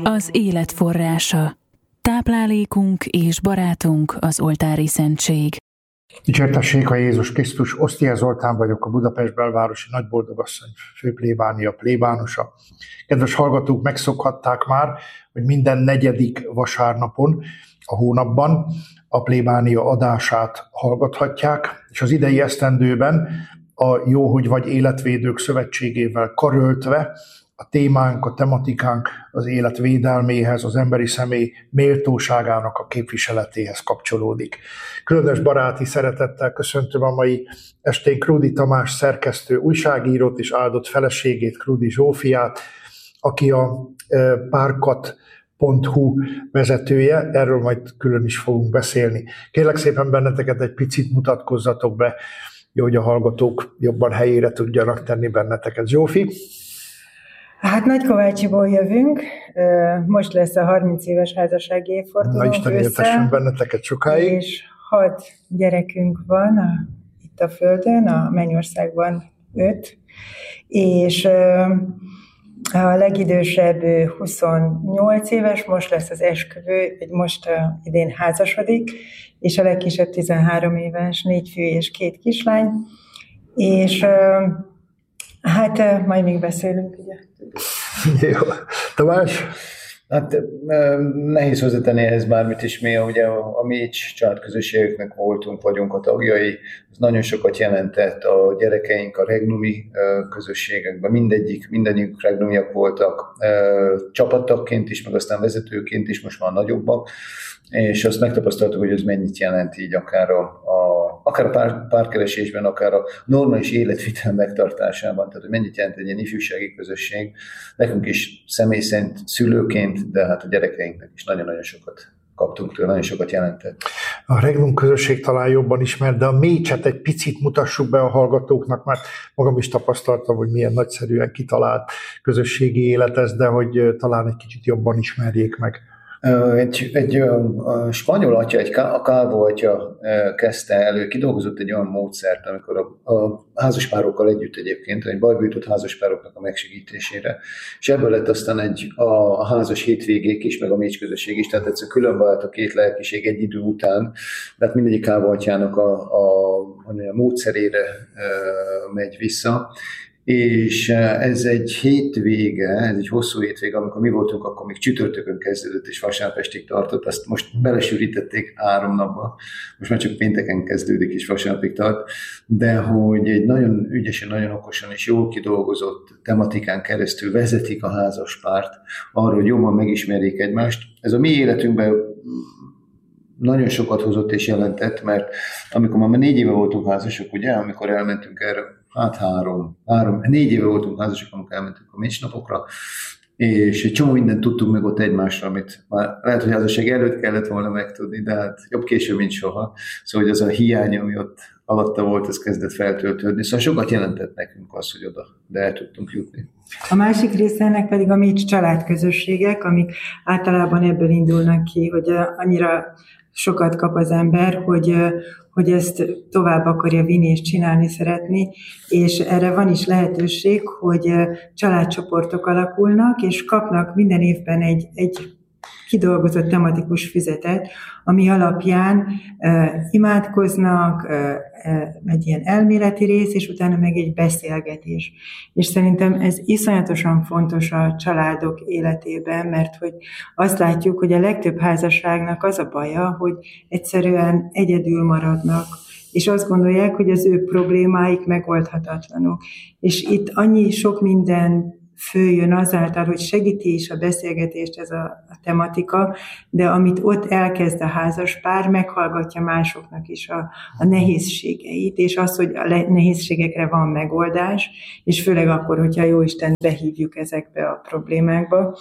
Az élet forrása. Táplálékunk és barátunk az oltári szentség. Dicsértessék a Jézus Krisztus, Osztia Zoltán vagyok, a Budapest belvárosi Nagyboldogasszony főplébánia, plébánosa. Kedves hallgatók, megszokhatták már, hogy minden negyedik vasárnapon a hónapban a plébánia adását hallgathatják, és az idei esztendőben a Jóhogy vagy Életvédők Szövetségével karöltve a témánk, a tematikánk az élet védelméhez, az emberi személy méltóságának a képviseletéhez kapcsolódik. Különös baráti szeretettel köszöntöm a mai estén Krúdy Tamás szerkesztő újságírót és áldott feleségét, Krúdy Zsófiát, aki a párkat.hu vezetője, erről majd külön is fogunk beszélni. Kérlek szépen benneteket egy picit mutatkozzatok be, jó, hogy a hallgatók jobban helyére tudjanak tenni benneteket. Zsófi? Hát Nagykovácsiból jövünk, most lesz a 30 éves házassági évfordulónk. Na Isten éltessen benneteket sokáig. És 6 gyerekünk van itt a Földön, a Mennyországban 5, és a legidősebb 28 éves, most lesz az esküvő, most idén házasodik, és a legkisebb 13 éves, 4 fiú és 2 kislány, és hát majd még beszélünk, ugye. Jó. Tamás? Hát nehéz hozzátenni ehhez bármit is, mi ugye a mi családközösségeknek vagyunk a tagjai, ez nagyon sokat jelentett a gyerekeink a regnumi közösségekben, mindegyik regnumiak voltak csapattagként is, meg aztán vezetőként is, most már nagyobbak, és azt megtapasztaltuk, hogy ez mennyit jelent így akár a párkeresésben, akár a normális életvitel megtartásában, tehát hogy mennyit jelent egy ilyen ifjúsági közösség, nekünk is személy szerint szülőként, de hát a gyerekeinknek is nagyon-nagyon sokat kaptunk tőle, nagyon sokat jelentett. A regnum közösség talán jobban ismert, de a mécset egy picit mutassuk be a hallgatóknak, mert magam is tapasztaltam, hogy milyen nagyszerűen kitalált közösségi élet ez, de hogy talán egy kicsit jobban ismerjék meg. Egy spanyol atya, a Calvo atya kezdte elő, kidolgozott egy olyan módszert, amikor a házaspárokkal együtt egyébként, egy bajba jutott házaspároknak a megsegítésére, és ebből lett aztán a házas hétvégék is, meg a mécsközösség is, tehát egyszer különvált a két lelkiség egy idő után, tehát mindegyik Calvo atyának a módszerére megy vissza. És ez egy hétvége, ez egy hosszú hétvége, amikor mi voltunk, akkor még csütörtökön kezdődött, és vasárnap estig tartott, azt most belesűrítették 3 napba, most már csak pénteken kezdődik, és vasárnapig tart, de hogy egy nagyon ügyesen, nagyon okosan és jól kidolgozott tematikán keresztül vezetik a házaspárt arra, hogy jobban megismerjék egymást. Ez a mi életünkben nagyon sokat hozott és jelentett, mert amikor már 4 éve voltunk házasok, ugye, amikor elmentünk erre, hát 4 éve voltunk házasok, amikor elmentünk a mécsnapokra, és egy csomó mindent tudtunk meg ott egymásra, amit már lehet, hogy házasság előtt kellett volna megtudni, de hát jobb később, mint soha. Szóval hogy az a hiány, ami ott alatta volt, ez kezdett feltöltődni. Szóval sokat jelentett nekünk az, hogy oda el tudtunk jutni. A másik része ennek pedig a Mécs családközösségek, amik általában ebből indulnak ki, hogy annyira sokat kap az ember, hogy ezt tovább akarja vinni és csinálni szeretni, és erre van is lehetőség, hogy családcsoportok alakulnak, és kapnak minden évben egy kidolgozott tematikus füzetet, ami alapján imádkoznak, egy ilyen elméleti rész, és utána meg egy beszélgetés. És szerintem ez iszonyatosan fontos a családok életében, mert hogy azt látjuk, hogy a legtöbb házasságnak az a baja, hogy egyszerűen egyedül maradnak, és azt gondolják, hogy az ő problémáik megoldhatatlanok. És itt annyi sok minden följön azáltal, hogy segíti is a beszélgetést ez a tematika, de amit ott elkezd a házaspár, meghallgatja másoknak is a nehézségeit, és az, hogy a nehézségekre van megoldás, és főleg akkor, hogyha Jóisten behívjuk ezekbe a problémákba,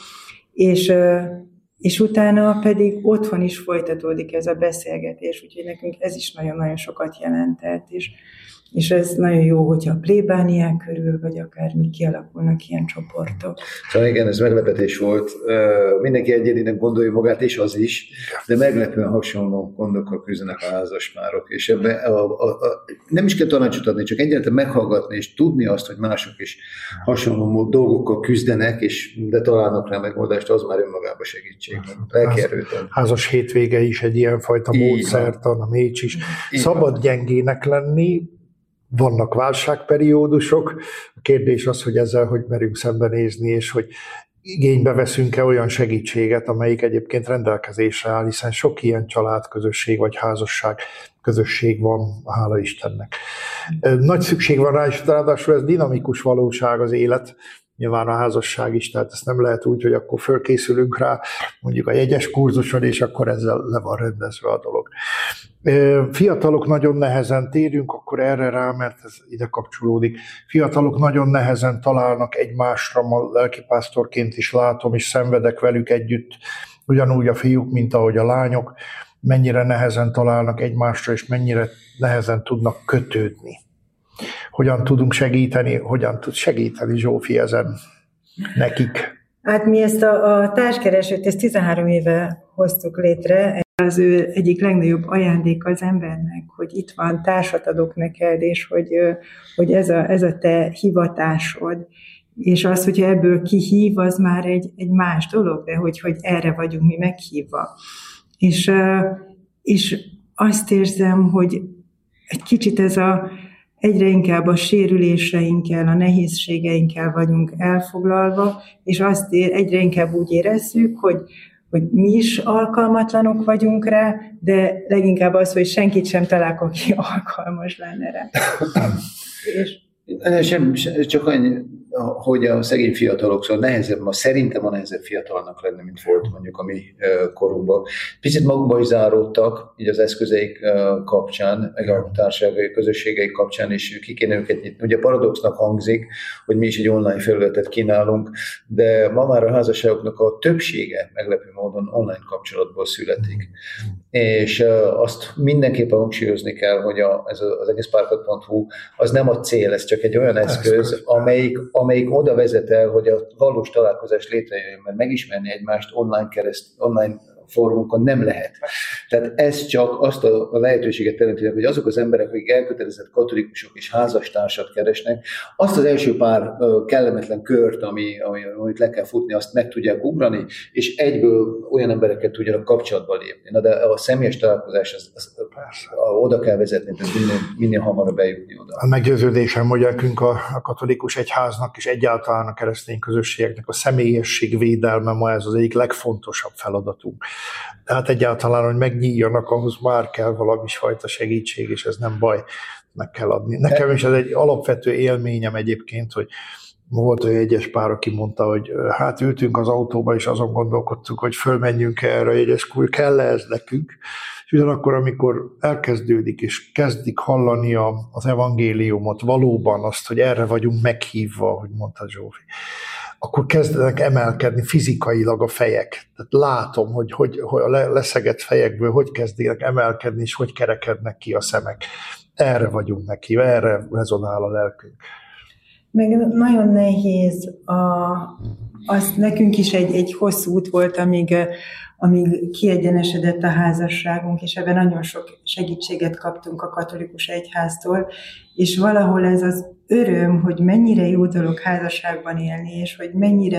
és utána pedig otthon is folytatódik ez a beszélgetés, úgyhogy nekünk ez is nagyon-nagyon sokat jelentett, És ez nagyon jó, hogyha a plébániák körül, vagy akármi kialakulnak ilyen csoportok. Szóval igen, ez meglepetés volt. Mindenki egyedinek gondolja magát, és az is, de meglepően hasonló gondokkal küzdenek a házaspárok. És ebben nem is kell tanácsot adni, csak egyáltalán meghallgatni, és tudni azt, hogy mások is hasonló dolgokkal küzdenek, de találnak rá megoldást, az már önmagában segítség. Házas hétvége is egy ilyenfajta módszertan, a mécs is. Szabad gyengének lenni, vannak válságperiódusok. A kérdés az, hogy ezzel hogy merünk szembenézni, és hogy igénybe veszünk-e olyan segítséget, amelyik egyébként rendelkezésre áll, hiszen sok ilyen családközösség vagy házasság közösség van, hála Istennek. Nagy szükség van rá, és ráadásul ez dinamikus valóság az élet, nyilván a házasság is, tehát ezt nem lehet úgy, hogy akkor fölkészülünk rá mondjuk a jegyes kurzuson, és akkor ezzel le van rendezve a dolog. Fiatalok nagyon nehezen, térjünk akkor erre rá, mert ez ide kapcsolódik. Fiatalok nagyon nehezen találnak egymásra, ma lelkipásztorként is látom, és szenvedek velük együtt, ugyanúgy a fiúk, mint ahogy a lányok, mennyire nehezen találnak egymásra, és mennyire nehezen tudnak kötődni. Hogyan tudunk segíteni, hogyan tud segíteni Zsófi ezen nekik? Hát mi ezt a társkeresőt, ezt 13 éve hoztuk létre. Az ő egyik legnagyobb ajándék az embernek, hogy itt van, társat adok neked, és hogy ez a te hivatásod. És az, hogyha ebből kihív, az már egy más dolog, de hogy erre vagyunk mi meghívva. És azt érzem, hogy egy kicsit egyre inkább a sérüléseinkkel, a nehézségeinkkel vagyunk elfoglalva, és azt egyre inkább úgy érezzük, hogy mi is alkalmatlanok vagyunk rá, de leginkább az, hogy senkit sem találok, aki alkalmas lenne rá. Csak annyi, hogy a szegény fiatalok, szóval nehezebb, szerintem a nehezebb fiatalnak lenni, mint volt mondjuk a mi korunkban. Picit magukba is záródtak, így az eszközeik kapcsán, meg a társadalmi közösségeik kapcsán, és ki kéne őket nyitni. Ugye paradoxnak hangzik, hogy mi is egy online felületet kínálunk, de ma már a házasságoknak a többsége meglepő módon online kapcsolatból születik. És azt mindenképpen hangsúlyozni kell, hogy ez az egészpárkat.hu az nem a cél, ez csak egy olyan eszköz, amelyik oda vezet el, hogy a valós találkozás létrejöjjön, mert megismerni egymást online fórumokon nem lehet. Tehát ez csak azt a lehetőséget teremti, hogy azok az emberek, akik elkötelezett katolikusok és házastársat keresnek, azt az első pár kellemetlen kört, amit le kell futni, azt meg tudják ugrani, és egyből olyan embereket tudjanak kapcsolatba lépni. Na de a személyes találkozás az oda kell vezetni, tehát minél hamarabb bejutni oda. A meggyőződésem, hogy nekünk a katolikus egyháznak és egyáltalán a keresztény közösségeknek a személyesség védelme ma ez az egyik legfontosabb feladatunk. Tehát egyáltalán, hogy megnyíljanak, ahhoz már kell valamisfajta segítség, és ez nem baj, meg kell adni. Nekem is ez egy alapvető élményem egyébként, hogy volt olyan egyes pár, aki mondta, hogy hát ültünk az autóba, és azon gondolkodtunk, hogy fölmenjünk erre a jegyeskúr, kell ez nekünk. És ugyanakkor, amikor elkezdődik, és kezdik hallani az evangéliumot, valóban azt, hogy erre vagyunk meghívva, hogy mondta Zsófi, akkor kezdenek emelkedni fizikailag a fejek. Tehát látom, hogy a leszegett fejekből hogy kezdenek emelkedni, és hogy kerekednek ki a szemek. Erre vagyunk meghívva, erre rezonál a lelkünk. Meg nagyon nehéz, az nekünk is egy hosszú út volt, amíg kiegyenesedett a házasságunk, és ebben nagyon sok segítséget kaptunk a katolikus egyháztól, és valahol ez az öröm, hogy mennyire jó dolog házasságban élni, és hogy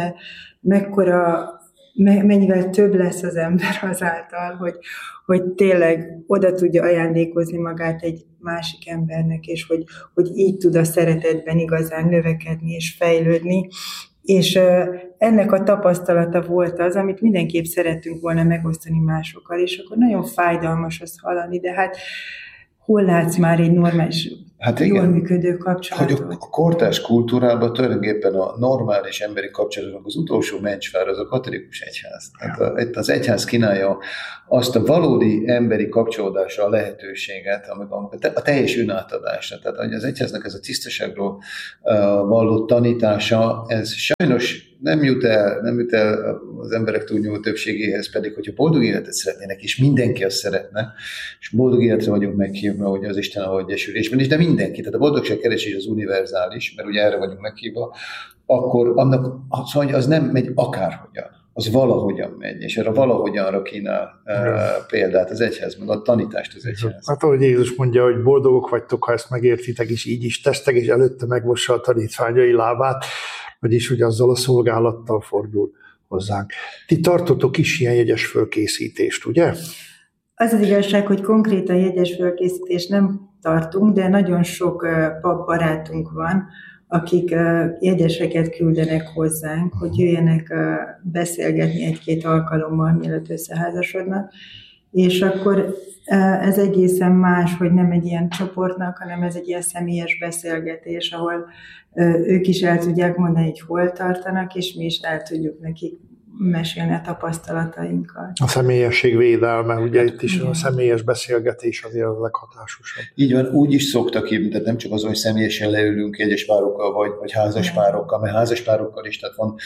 mennyivel több lesz az ember azáltal, hogy tényleg oda tudja ajándékozni magát egy másik embernek, és hogy így tud a szeretetben igazán növekedni és fejlődni. És ennek a tapasztalata volt az, amit mindenképp szerettünk volna megosztani másokkal, és akkor nagyon fájdalmas azt hallani, de hát hol látsz már egy normális, jól működő kapcsolatot? Hogy a kortárs kultúrában tulajdonképpen a normális emberi kapcsolatoknak az utolsó mencsvár az a katolikus egyház. Tehát az egyház kínálja azt a valódi emberi kapcsolódásra a lehetőséget, a teljes önátadásra. Tehát az egyháznak ez a tisztaságról vallott tanítása, ez sajnos nem jut el az emberek túlnyúló többségéhez, pedig hogyha boldog életet szeretnének, és mindenki azt szeretne, és boldog életre vagyunk meghívva, hogy az Isten ahogy egyesülésben is, de mindenki, tehát a boldogságkeresés az univerzális, mert ugye erre vagyunk meghívva, akkor annak az nem megy akárhogyan. Az valahogyan megy, és erre valahogyanra kínál példát az egyház, meg a tanítást az egyház. Hát ahogy Jézus mondja, hogy boldogok vagytok, ha ezt megértitek, és így is tesztek, és előtte megmossa a tanítványai lábát, vagyis hogy azzal a szolgálattal fordul hozzánk. Ti tartotok is ilyen jegyes fölkészítést, ugye? Az az igazság, hogy konkrétan jegyes fölkészítést nem tartunk, de nagyon sok pap barátunk van, akik jegyeseket küldenek hozzánk, hogy jöjjenek beszélgetni egy-két alkalommal, mielőtt összeházasodnak. És akkor ez egészen más, hogy nem egy ilyen csoportnak, hanem ez egy ilyen személyes beszélgetés, ahol ők is el tudják mondani, hogy hol tartanak, és mi is el tudjuk nekik mesélni a tapasztalatainkat. A személyesség védelme, ugye itt is a személyes beszélgetés azért a leghatásosabb. Így van, úgy is szoktak hívni, tehát nem csak az, hogy személyesen leülünk egyes párokkal, vagy házas párokkal, mert házas párokkal is, tehát van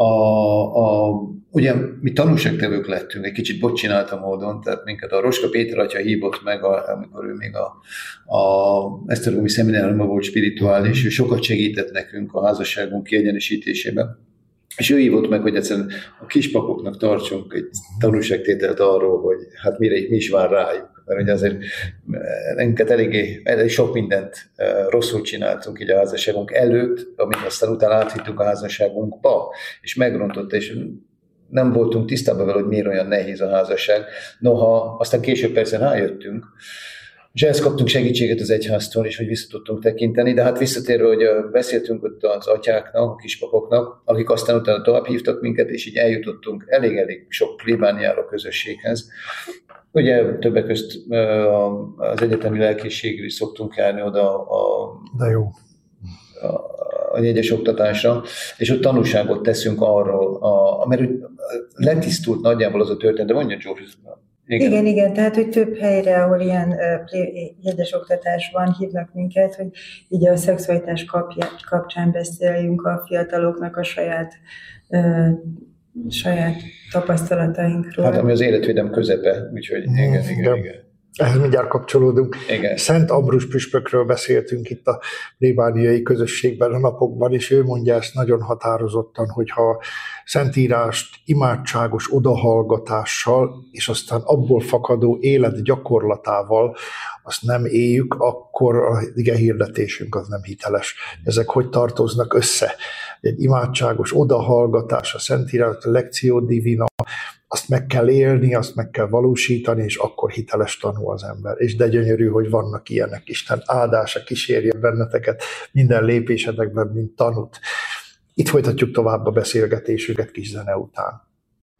ugye mi tanúságtevők lettünk, egy kicsit botcsinálta módon, tehát minket a Roska Péter atya hívott meg, amikor ő még a Esztergomi szemináriumban volt spirituális, ő sokat segített nekünk a házasságunk kiegyenesítésében. És ő hívott meg, hogy egyszerűen a kispapoknak tartsunk egy tanúságtételt arról, hogy hát mi is vár rájuk. Mert ugye azért minket elég sok mindent rosszul csináltunk így a házasságunk előtt, amit aztán utána átvittünk a házasságunkba, és megrontott, és nem voltunk tisztában vele, hogy miért olyan nehéz a házasság. Noha aztán később persze rájöttünk, és ehhez kaptunk segítséget az egyháztól is, hogy vissza tudtunk tekinteni, de hát visszatérve, hogy beszéltünk ott az atyáknak, a kispapoknak, akik aztán utána tovább hívtak minket, és így eljutottunk elég sok plébániára közösséghez. Ugye többek közt az egyetemi lelkészségre is szoktunk járni oda a jegyes oktatásra, és ott tanúságot teszünk arról, mert letisztult nagyjából az a történet, de mondja George. Igen, tehát hogy több helyre, ahol ilyen jegyes oktatás van, hívnak minket, hogy így a szexualitás kapcsán beszéljünk a fiataloknak a saját tapasztalatainkról. Hát ami az életvédelem közepe, úgyhogy igen. Ehhez mindjárt kapcsolódunk. Igen. Szent Ambrus püspökről beszéltünk itt a plébániai közösségben a napokban, és ő mondja ezt nagyon határozottan, hogy ha szentírást imádságos odahallgatással, és aztán abból fakadó élet gyakorlatával azt nem éljük, akkor a igehirdetésünk az nem hiteles. Ezek hogy tartoznak össze? Egy imádságos odahallgatás, a szentírás, a lectio divina, azt meg kell élni, azt meg kell valósítani, és akkor hiteles tanul az ember. És de gyönyörű, hogy vannak ilyenek. Isten áldása kísérje benneteket minden lépésetekben, mint tanút. Itt folytatjuk tovább a beszélgetésünket kis zene után.